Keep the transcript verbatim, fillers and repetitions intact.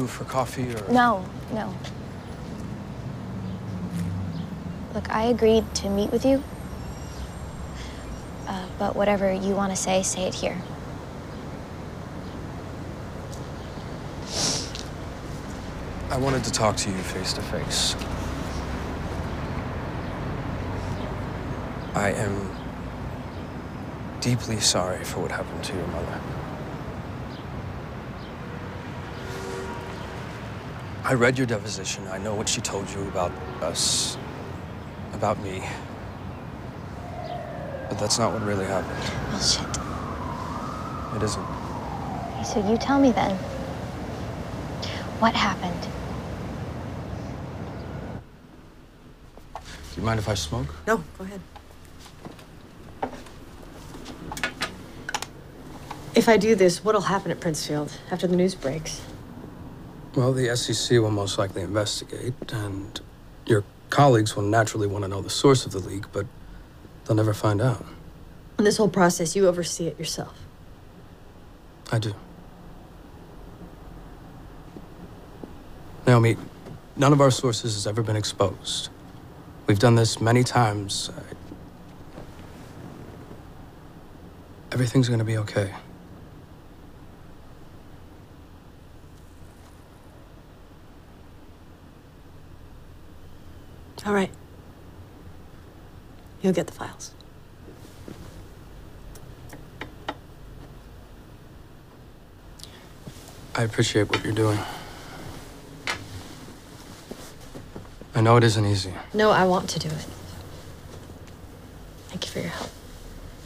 for coffee or... No, no. Look, I agreed to meet with you. Uh, but whatever you want to say, say it here. I wanted to talk to you face to face. I am deeply sorry for what happened to your mother. I read your deposition. I know what she told you about us, about me. But that's not what really happened. Bullshit. It isn't. Okay, so you tell me then. What happened? Do you mind if I smoke? No, go ahead. If I do this, what'll happen at Princefield after the news breaks? Well, the S E C will most likely investigate, and your colleagues will naturally want to know the source of the leak, but they'll never find out. In this whole process, you oversee it yourself. I do. Naomi, none of our sources has ever been exposed. We've done this many times. I... Everything's gonna be okay. All right. You'll get the files. I appreciate what you're doing. I know it isn't easy. No, I want to do it. Thank you for your help.